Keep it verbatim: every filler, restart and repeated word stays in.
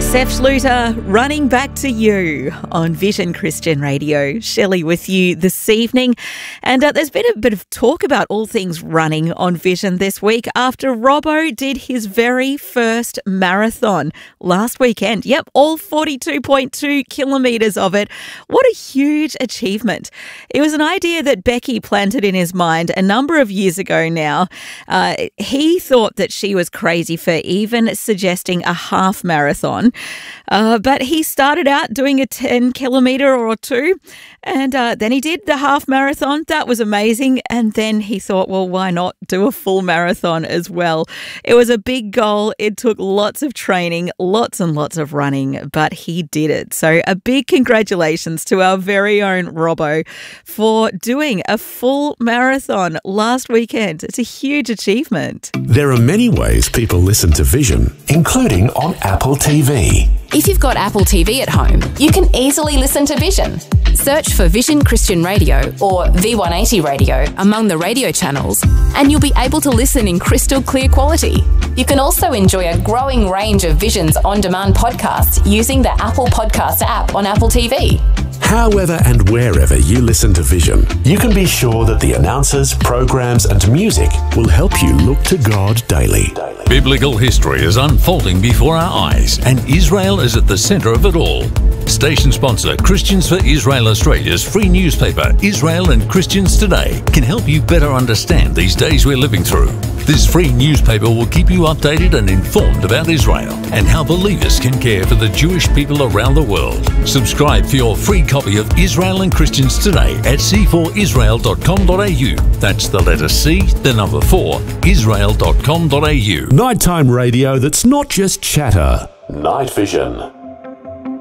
Seth Schluter, Running Back to You on Vision Christian Radio. Shelley with you this evening. And uh, there's been a bit of talk about all things running on Vision this week after Robbo did his very first marathon last weekend. Yep, all forty-two point two kilometres of it. What a huge achievement. It was an idea that Becky planted in his mind a number of years ago now. Uh, he thought that she was crazy for even suggesting a half marathon. Uh, but he started out doing a ten kilometre or two, and uh, then he did the half marathon. That was amazing. And then he thought, well, why not do a full marathon as well? It was a big goal. It took lots of training, lots and lots of running, but he did it. So a big congratulations to our very own Robbo for doing a full marathon last weekend. It's a huge achievement. There are many ways people listen to Vision, including on Apple T V. If you've got Apple T V at home, you can easily listen to Vision. Search for Vision Christian Radio or V one eighty Radio among the radio channels, and you'll be able to listen in crystal clear quality. You can also enjoy a growing range of Vision's on-demand podcasts using the Apple Podcasts app on Apple T V. However and wherever you listen to Vision, you can be sure that the announcers, programs and music will help you look to God daily. Biblical history is unfolding before our eyes, and Israel is at the centre of it all. Station sponsor Christians for Israel Australia's free newspaper, Israel and Christians Today, can help you better understand these days we're living through. This free newspaper will keep you updated and informed about Israel and how believers can care for the Jewish people around the world. Subscribe for your free copy of Israel and Christians Today at c four israel dot com dot a u. That's the letter C, the number four, israel dot com dot a u. Nighttime radio that's not just chatter. Night Vision.